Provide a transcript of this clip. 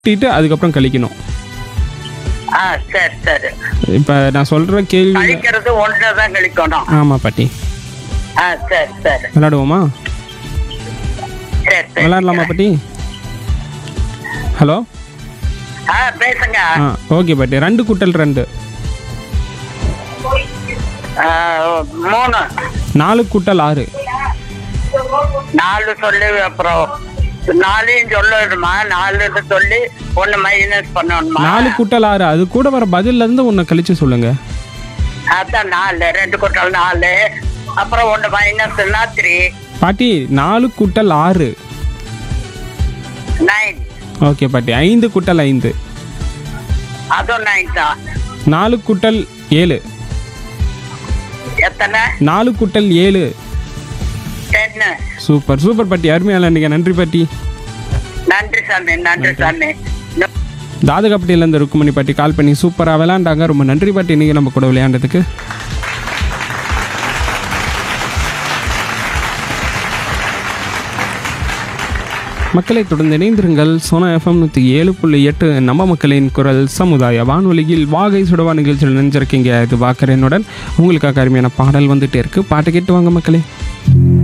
கூட்டிட்டு அதுக்கப்புறம் கழிக்கணும். சரி சரி. இப்போ நான் சொல்கிற கேள்வி. கழிக்கிறது ஒன்றில் தான் கழிக்கணும். ஆமாம் பாட்டி. சரி சரி. விளையாடுவோமா? சரி சரி. விளையாடலாமா பாட்டி? ஹலோ. பேசுங்க. ஓகே பாட்டி. 2 கூட்டல் 2. 3. 4 கூட்டல் 6. 4 சொல்லி அப்புறம் 4 சொல்லணுமா? 4 சொல்லி 1 மைனஸ் பண்ணணுமா? 4 கூட்டல் 6 அது கூட வர பதில்ல இருந்து ஒன்று கழிச்சு சொல்லுங்க. அதான் 4. 2 கூட்டல் 4 அப்புறம் 1 மைனஸ்னா 3. பாட்டி 4 கூட்டல் 6. 9. ஓகே பாட்டி. 5 கூட்டல் 5. அதுவும் 9 தான். 4 கூட்டல் 7. எத்தனை? 4 கூட்டல் 7. 10. சூப்பர் சூப்பர் பாட்டி. அருமையாக விளையாண்டீங்க. நன்றி பாட்டி. நன்றி சாமி. நன்றி சாமி. தாதகப்பட்டியிலேருந்து ருக்குமணி பாட்டி கால் பண்ணி சூப்பராக விளையாண்டாங்க. ரொம்ப நன்றி பாட்டி இன்றைக்கி நம்ம கூட விளையாண்டதுக்கு. மக்களை தொடர்ந்து இணைந்திருங்கள். சோனா FM 107.8 நம்ம மக்களின் குரல் சமுதாய வானொலியில் வாகை சுடவா நிகழ்ச்சியில் நினைஞ்சிருக்கீங்க. இது வாக்கரனுடன் உங்களுக்காக அருமையான பாடல் வந்துட்டே இருக்கு. பாட்டு கேட்டு வாங்க மக்களே.